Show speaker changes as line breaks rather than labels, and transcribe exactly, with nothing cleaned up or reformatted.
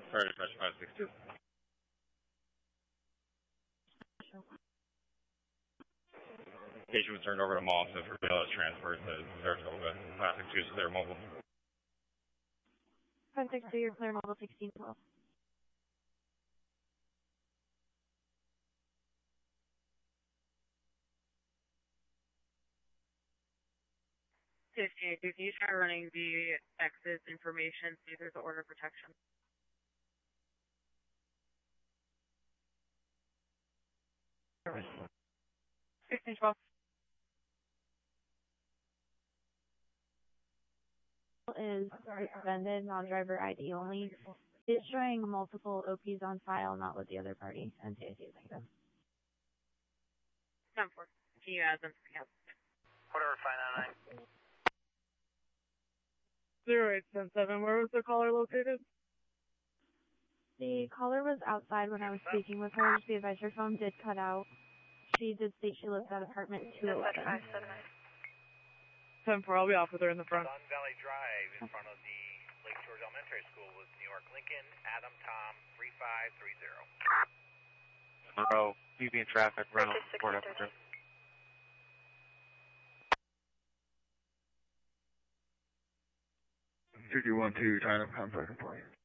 Fire dispatch five six two. Patient was turned over to Malta for bail transfer to Saratoga. five six two is clear mobile.
five six two, you're clear mobile sixteen twelve.
fifteen two, can you try running the exit information, see if there's an order of protection? sixteen twelve.
Is suspended, non-driver I D only. It's showing multiple O Ps on file, not with the other party, and T I C using them.
ten four. Can you add them? Yep.
Whatever, five nine nine.
zero eight seven seven, where was the caller located?
The caller was outside when I was speaking with her. The advisor phone did cut out. She did state she lived at apartment two eleven.
ten four, I'll be off with her in the front.
Sun Valley Drive in front of the Lake George Elementary School with New York Lincoln, Adam Tom, three five three zero.
Monroe, P B in traffic, Reynolds, Port Officer.
fifty-one two, trying to contact the plane.